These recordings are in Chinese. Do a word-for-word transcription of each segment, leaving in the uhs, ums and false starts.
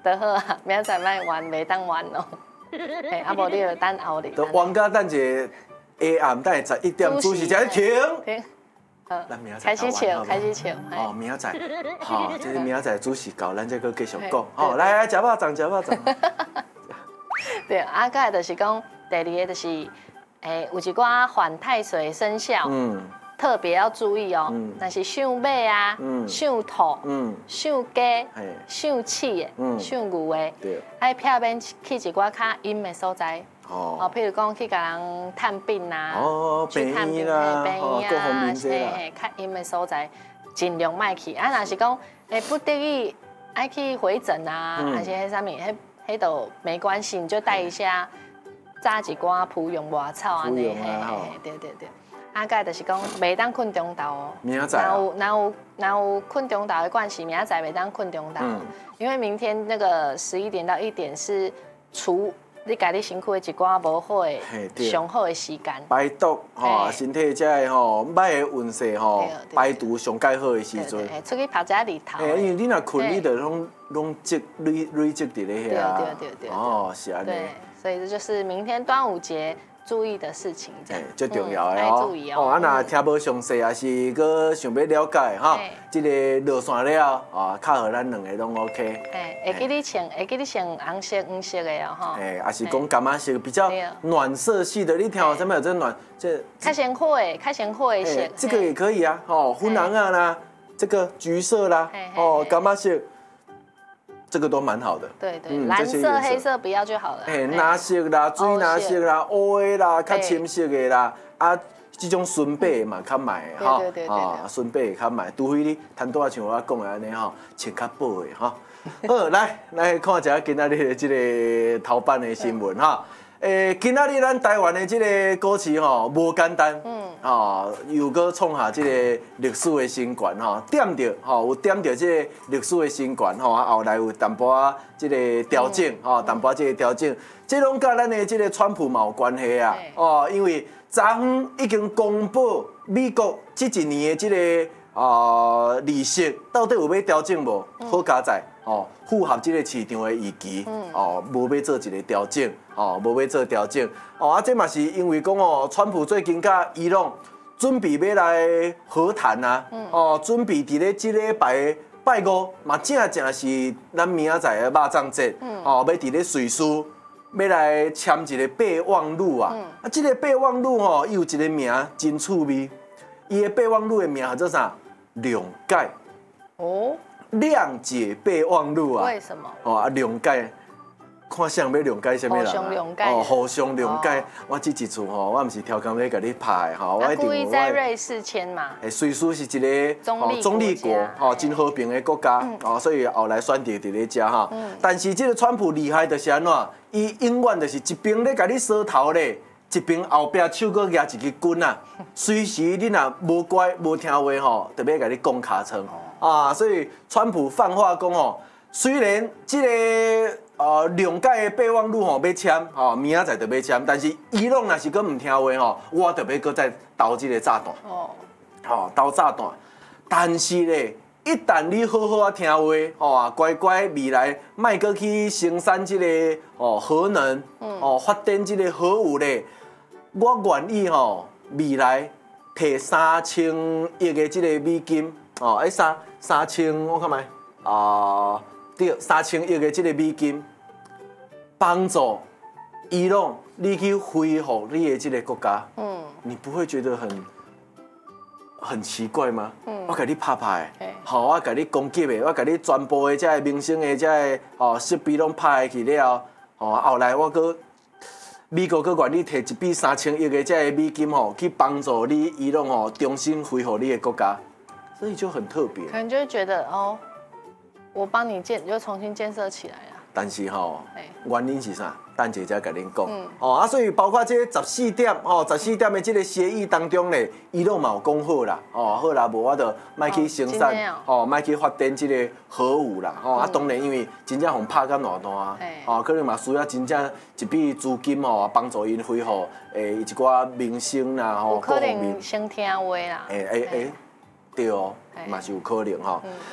得好啊，明仔载卖完，袂当完哦。嘿，啊无你就等后日。 都玩到等一下暗等十一点，主持才停。 停。呃， 咱明仔开始笑，开始笑。 哦，明仔载，好，这是明仔载主持搞，咱再搁继续讲。好，来来，食饱粽，食饱粽。 对，啊，再来就是讲第二个就是，诶，有一寡犯太岁生肖，嗯，特别要注意哦。嗯，那是属马啊，嗯，属兔，嗯，属鸡，属鼠的，嗯，属牛的，对，爱避免去一寡较阴的所在。哦，哦，譬如讲去甲人探病啊， 哦，去探病啦， 病院啊，嘿嘿，较阴的所在，尽量莫去。啊，若是讲，诶，不得已爱去回诊啊，还是迄啥物，迄迄都没关系，你就带一下炸一寡蒲蓉花草安尼，嘿嘿，对对对。啊，个就是讲，袂当困中昼哦。 明仔载。 若有若有若有困中昼的关系，明仔载袂当困中昼，因为明天那个十一点到一点是除。你家己身躯的一寡无好的、上好的时间， 排毒吼，身体才会吼歹的运势吼，排毒上介好的时阵。 出去拍一日头。 因为你若困，你就拢拢积累累积伫咧遐。 对对对对。 哦，是安尼。 对，所以这就是明天端午节注意的事情，这样。 最重要的哦。 注意哦。 哦，啊，若听无详细，也是搁想要了解哈，这个落线了啊，较好咱两个拢 OK。 哎，会记你穿，会记你穿红色、黄色的哦，哈。 哎，也是讲干嘛色比较暖色系的，你听我这边有这暖这。 较鲜火的，较鲜火的色。 这个也可以啊，哦，粉红啊啦，这个橘色啦，哦，干嘛色。这个都蛮好的， 对对，蓝色、黑色不要就好了。 哎，蓝色啦、水蓝色啦、乌的啦、较深色的啦，啊，这种纯白嘛较卖哈，啊，纯白较卖，除非你贪多像我讲的安尼吼，穿较薄的哈。好，来来看一下今仔日的这个头版的新闻哈。诶，今仔日咱台湾的这个股市吼无简单，嗯，哦，又搁创下这个历史的新高吼，点着吼有点着这个历史的新高吼，啊后来有淡薄仔这个调整吼，淡薄仔这个调整，这拢甲咱的这个川普嘛有关系啊，哦，因为昨昏已经公布美国这一年的这个啊利息到底有要调整无？好佳在哦，符合这个市场的预期，哦，无要做一个调整。哦，无要做调整，哦啊，这嘛是因为讲哦，川普最近甲伊朗准备要来和谈啊，嗯、哦，准备伫咧即礼拜拜五嘛，正正是咱明仔载的肉粽节，嗯、哦，要伫咧瑞士要来签一个备忘录啊，嗯、啊，即、這个备忘录吼，伊有一个名真趣味，伊的备忘录的名叫做啥？谅解。哦，谅解备忘录啊？ 为什么？ 哦啊，谅解。看相要谅解什么人啊？哦，互相谅解。我这一次吼，我唔是挑工要甲你拍的吼， 我一定。故意在瑞士签嘛？ 诶，瑞士是一个中立国，吼，真和平的国家，哦，所以后来选择伫咧遮哈。但是这个川普厉害就是安怎？伊永远就是一边咧甲你梳头咧，一边后壁手搁举一支棍啊。随时你若无乖无听话吼，特别甲你讲尻川啊。所以川普放话讲吼，虽然这个。呃，谅解的备忘录吼要签，吼明仔载就要签，但是伊朗若是搁唔听话吼，我就要搁再投这个炸弹，哦，吼投炸弹。但是咧，一旦你好好啊听话，吼啊乖乖未来莫搁去生产这个哦核能，哦发展这个核武咧，我愿意吼未来摕三千亿的这个美金，哦，哎三三千我看卖啊。对，三千亿的这个美金，帮助伊朗你去恢复你的这个国家，嗯，你不会觉得很很奇怪吗？嗯，我给你拍拍，好，我给你攻击的，我给你全部的这个明星的这个哦设备拢拍去了，哦，后来我搁美国搁愿意摕一笔三千亿的这个美金吼，去帮助你伊朗吼重新恢复你的国家，所以就很特别。 可能就会觉得哦。我帮你建，又重新建设起来了。 但是吼，原因是啥？等一下再甲恁讲。嗯、哦啊，所以包括这十四点，哦，十四点的这个协议当中咧，伊拢嘛有讲好啦。哦，好啦，无我就莫去生产，哦，莫去发展这个核武啦。哦，啊，当然因为真正互拍甲偌大，哦，可能嘛需要真正一笔资金哦，帮助因恢复诶一寡明星啦，吼， 有可能先听话啦。 诶诶诶，对哦，嘛是有可能吼。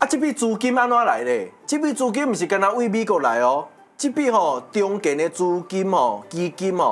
啊，这笔资金安怎来嘞？这笔资金不是干那为美国来哦，这笔吼中间的资金哦，基金哦。